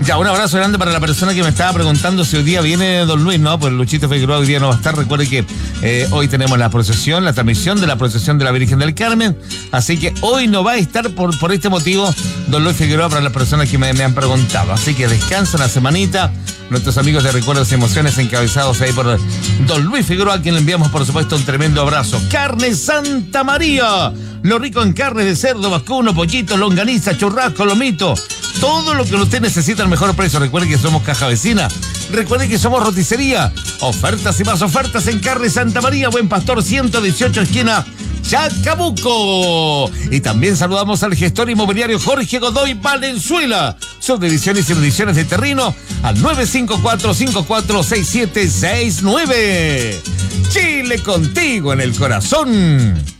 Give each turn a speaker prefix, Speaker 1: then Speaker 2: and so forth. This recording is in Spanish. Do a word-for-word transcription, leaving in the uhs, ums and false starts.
Speaker 1: Ya, un abrazo grande para la persona que me estaba preguntando si hoy día viene Don Luis. No, pues Luchito Figueroa hoy día no va a estar. Recuerde que eh, hoy tenemos la procesión, la transmisión de la procesión de la Virgen del Carmen. Así que hoy no va a estar por, por este motivo Don Luis Figueroa para las personas que me, me han preguntado. Así que descansa una semanita. Nuestros amigos de Recuerdos y Emociones encabezados ahí por Don Luis Figueroa, a quien le enviamos por supuesto un tremendo abrazo. Carne Santa María, lo rico en carne de cerdo, vacuno, pollito, longaniza, churrasco, lomito, todo lo que usted necesita al mejor precio. Recuerde que somos Caja Vecina, recuerde que somos roticería. Ofertas y más ofertas en Carne Santa María, Buen Pastor ciento dieciocho, esquina Chacabuco. Y también saludamos al gestor inmobiliario Jorge Godoy Valenzuela, subdivisiones y ediciones de terreno al nueve cinco cuatro, cinco cuatro seis siete seis nueve. Chile contigo en el corazón.